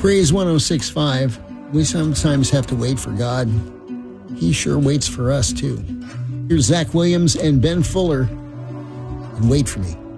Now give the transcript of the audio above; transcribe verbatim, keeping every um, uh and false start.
Praise one oh six point five. We sometimes have to wait for God. He sure waits for us, too. Here's Zach Williams and Ben Fuller, and Wait For Me.